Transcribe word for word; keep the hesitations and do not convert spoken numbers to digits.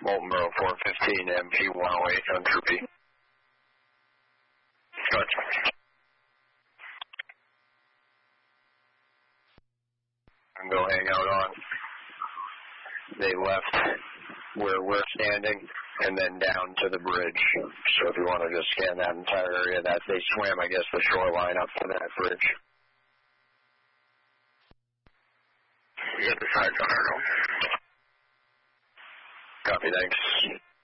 Moltenboro four fifteen, M P one oh eight on Troopy. Gotcha. And go hang out on. They left where we're standing and then down to the bridge. So if you want to just scan that entire area, that they swam, I guess, the shoreline up to that bridge. You got the sides on, Arnold. Copy, thanks.